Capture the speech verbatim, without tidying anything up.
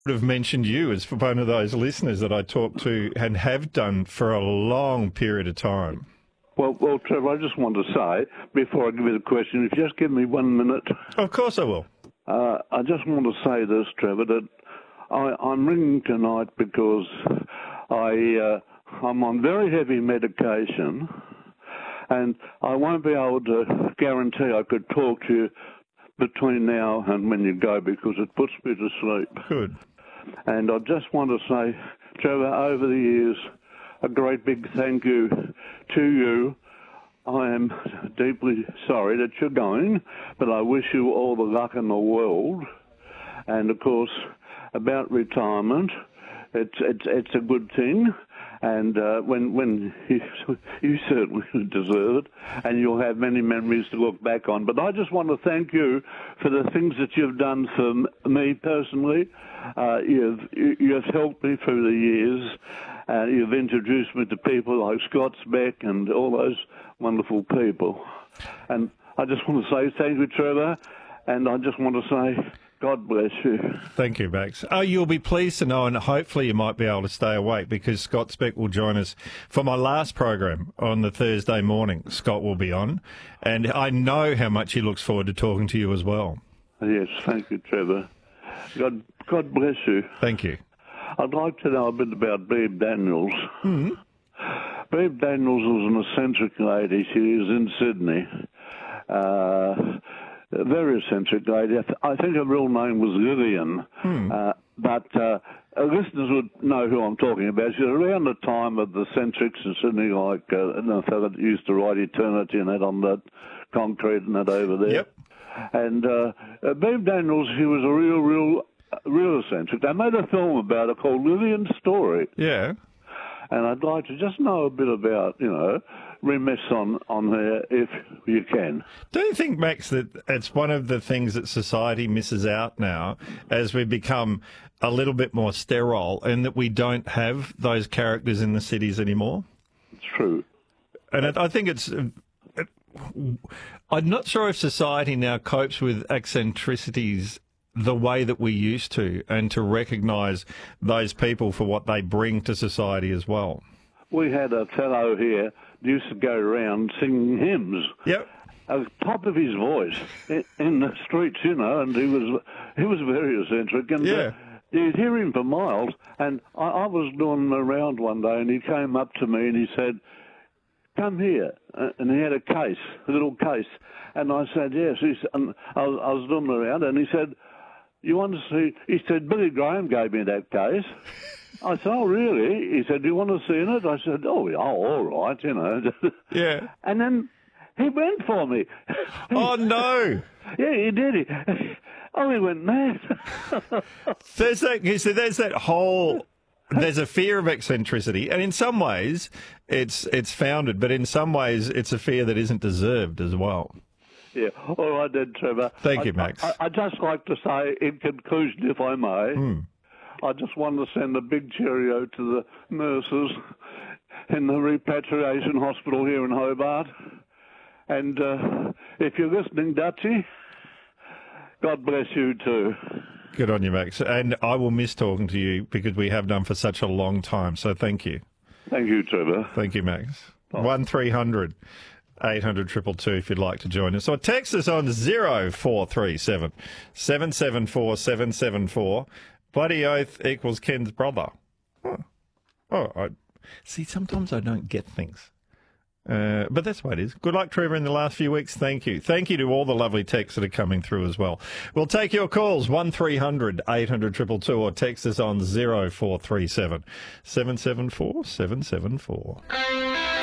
would have mentioned you as one of those listeners that I talk to and have done for a long period of time. Well, well, Trevor, I just want to say, before I give you the question, if you just give me one minute. Of course I will. Uh, I just want to say this, Trevor, that I, I'm ringing tonight because I, uh, I'm on very heavy medication, and I won't be able to guarantee I could talk to you between now and when you go because it puts me to sleep. Good. And I just want to say, Trevor, over the years, a great big thank you to you. I am deeply sorry that you're going, but I wish you all the luck in the world. And, of course, about retirement, it's it's it's a good thing. And uh, when when you, you certainly deserve it, and you'll have many memories to look back on. But I just want to thank you for the things that you've done for me personally. Uh, you've you've helped me through the years. Uh, you've introduced me to people like Scott Speck and all those wonderful people. And I just want to say thank you, Trevor. And I just want to say God bless you. Thank you, Max. Oh, you'll be pleased to know, and hopefully you might be able to stay awake because Scott Speck will join us for my last program on the Thursday morning. Scott will be on, and I know how much he looks forward to talking to you as well. Yes, thank you, Trevor. God, God bless you. Thank you. I'd like to know a bit about Beeb Daniels. Mm-hmm. Beeb Daniels was an eccentric lady. She was in Sydney. Uh, a very eccentric lady. I, th- I think her real name was Lillian. Hmm. Uh, but uh, listeners would know who I'm talking about. She was around the time of the eccentrics in Sydney, like uh, the fellow that used to write Eternity and that on that concrete and that over there. Yep. And uh, uh, Beeb Daniels, she was a real, real, real eccentric. They made a film about her called Lillian's Story. Yeah. And I'd like to just know a bit about, you know, remiss on, on her if you can. Don't you think, Max, that it's one of the things that society misses out now as we become a little bit more sterile and that we don't have those characters in the cities anymore? It's true. And it, I think it's... It, I'm not sure if society now copes with eccentricities the way that we used to, and to recognise those people for what they bring to society as well. We had a fellow here who used to go around singing hymns. Yep. At the top of his voice in, in the streets, you know, and he was he was very eccentric. And yeah. uh, you'd hear him for miles. And I, I was doing around one day, and he came up to me and he said, "Come here," and he had a case, a little case, and I said, "Yes." He said, and I was, I was doing around, and he said, "You want to see?" He said, "Billy Graham gave me that case." I said, "Oh, really?" He said, "Do you want to see it?" I said, "Oh, yeah, oh, all right, you know." Yeah. And then he went for me. Oh, no. Yeah, he did. He, oh, he went mad. There's that, so there's that whole... There's a fear of eccentricity, and in some ways it's it's founded, but in some ways it's a fear that isn't deserved as well. Yeah, all right then, Trevor. Thank you, I, Max. I, I'd just like to say, in conclusion, if I may, Mm. I just want to send a big cheerio to the nurses in the repatriation hospital here in Hobart. And uh, if you're listening, Dutchie, God bless you too. Good on you, Max. And I will miss talking to you because we have done for such a long time. So thank you. Thank you, Trevor. Thank you, Max. one three hundred eight hundred two two two if you'd like to join us. Or text us on zero four three seven seven seven four seven seven four. Bloody oath equals Ken's brother. Oh, oh I see, sometimes I don't get things. Uh, but that's what it is. Good luck, Trevor, in the last few weeks. Thank you. Thank you to all the lovely texts that are coming through as well. We'll take your calls, one three hundred eight hundred two two two, or text us on zero four three seven seven seven four seven seven four.